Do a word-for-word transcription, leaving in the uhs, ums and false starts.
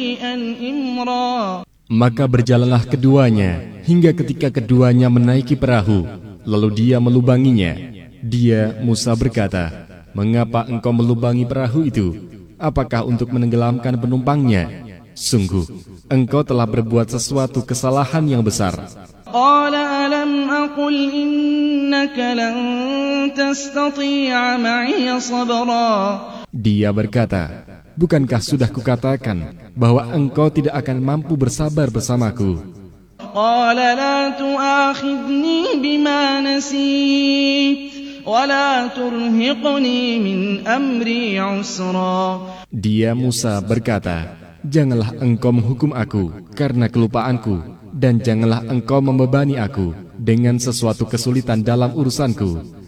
شيئا إمرا. Maka berjalanlah keduanya hingga ketika keduanya menaiki perahu, lalu dia melubanginya. Dia, Musa, berkata, "Mengapa engkau melubangi perahu itu? Apakah untuk menenggelamkan penumpangnya? Sungguh, engkau telah berbuat sesuatu kesalahan yang besar." قال ألم أقل إنك لن تستطيع معي صبرا. Dia berkata, "Bukankah sudah kukatakan bahwa engkau tidak akan mampu bersabar bersamaku?" قال لا تؤاخذني بما نسيت ولا ترهقني من أمري عسرا. Dia, Musa, berkata, "Janganlah engkau menghukum aku karena kelupaanku, dan janganlah engkau membebani aku dengan sesuatu kesulitan dalam urusanku."